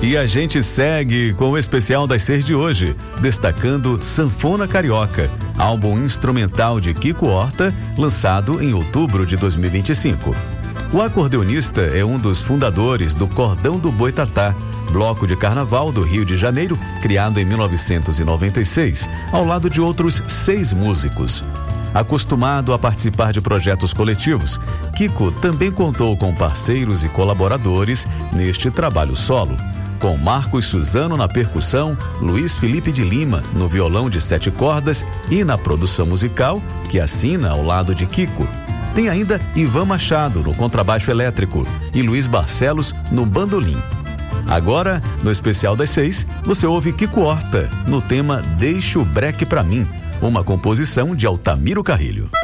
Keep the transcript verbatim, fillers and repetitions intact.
E a gente segue com o especial das seis de hoje, destacando Sanfona Carioca, álbum instrumental de Kiko Horta, lançado em outubro de dois mil e vinte e cinco. O acordeonista é um dos fundadores do Cordão do Boitatá, bloco de carnaval do Rio de Janeiro, criado em mil novecentos e noventa e seis, ao lado de outros seis músicos. Acostumado a participar de projetos coletivos, Kiko também contou com parceiros e colaboradores neste trabalho solo, com Marcos Suzano na percussão, Luiz Felipe de Lima no violão de sete cordas e na produção musical, que assina ao lado de Kiko. Tem ainda Ivan Machado no contrabaixo elétrico e Luiz Barcelos no bandolim. Agora, no especial das seis, você ouve Kiko Horta no tema Deixa o Breque Pra Mim, uma composição de Altamiro Carrilho.